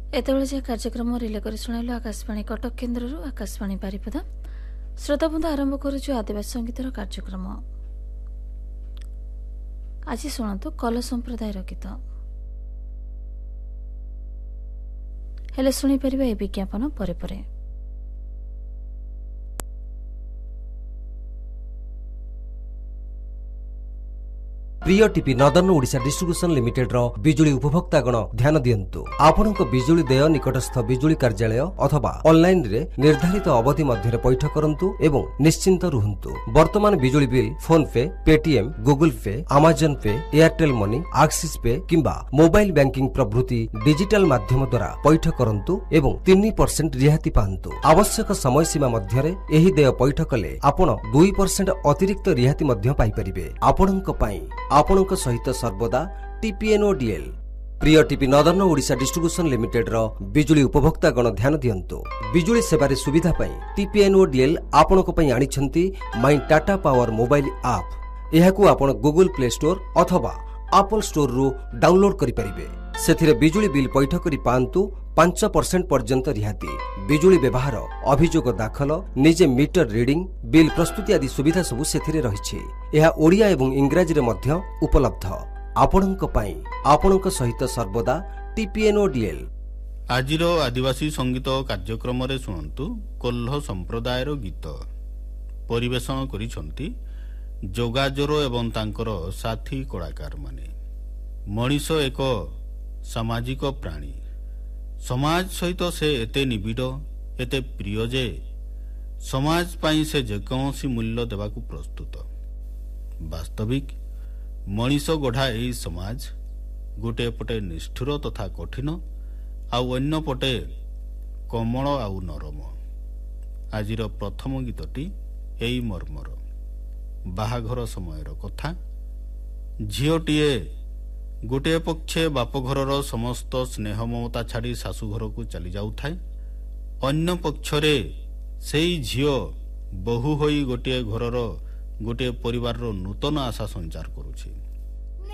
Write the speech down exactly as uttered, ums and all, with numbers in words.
एतबेले जे कार्यक्रम रिले कर शुणाइलु आकाशवाणी कटक केन्द्र आकाशवाणी बारिपदा। श्रोताबंधु आरंभ करुछु आदिवासी संगीतर कार्यक्रम। आज शुणु कल संप्रदायर गीत हेले शुणिपर ए विज्ञापन परे परे। प्रिय TP northern Odisha distribution limited रो बिजुली उपभोक्तागण ध्यान दियंतु। आपनक बिजुली देय निकटस्थ बिजुली कार्यालय अथवा ऑनलाइन रे निर्धारित अवधि मध्य पैठ करंतु एवं निश्चिंत रुहंतु। वर्तमान बिजुली बिल फोन पे, पेटीएम, गूगल पे, अमेजन पे, एयरटेल मनी, एक्सिस पे किंबा मोबाइल बैंकिंग प्रभृति डिजिटल माध्यम द्वारा पैठ करंतु एवं तीन परसेंट रिहाती पांतु। आवश्यक समय सीमा मध्य रे एही देय पैठ कले आपण दो परसेंट अतिरिक्त रिहाती मध्य पाई परिबे। आपणक पई आपणक सहित सर्वदा टीपीएनओडीएल। प्रिय TP northern Odisha distribution limited रो बिजुली उपभोक्तागण ध्यान दियंतु। बिजुली सेवारे सुविधा पई टीपीएनओडीएल आपणक पई आनिछंती माई टाटा पावर मोबाइल ऐप। एहाकू आपण गूगल प्ले स्टोर अथवा एप्पल स्टोर रु डाउनलोड करि परिबे। सेथिरे बिजुली बिल पैठ करि पांतु पांच परसेंट पर्यंत रिहाती। बिजुली व्यवहार, अभियोग दाखल, निजे मीटर रीडिंग, बिल प्रस्तुति आदि सुविधा सबु सेथिरे रहिछि। एहा ओडिया एवं इंग्राजी रे मध्य उपलब्ध। आपणक पई आपणक सहित सर्वदा टीपीएनओडीएल। आजिर आदिवासी संगीत कार्यक्रम रे सुनंतु कोल्ह संप्रदायर गीत परिवेषण करिसंती जोगाजोर एवं तांकर साथी कलाकार माने। मनीष एक सामाजिक प्राणी। समाज सहित से एते निबिड़ एते प्रिय जे समाज पाई से जेकोसी मूल्य देवाकू प्रस्तुत। वास्तविक मनीष गढ़ा एही समाज गोटे पटे निष्ठुर तथा कठिन आउ अन्य पटे कोमल आउ नरम। आजिर प्रथम गीतटी एई मर्मर। बाहाघर समयर कथा। झीओटीए गोटे पक्षे बापघरर समस्त स्नेह ममता छाड़ी शाशु घर को चली जाउथाय। अन्य पक्षरे सेई झीओ बहु होई गोटे घरर गोटे परिवार नूतन आशा संचार करुछि।